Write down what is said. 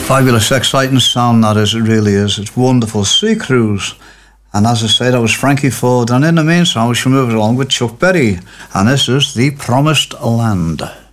Fabulous, exciting song that is, it really is. It's wonderful. Sea Cruise. And as I said, that was Frankie Ford. And in the main song, we should move along with Chuck Berry. And this is The Promised Land.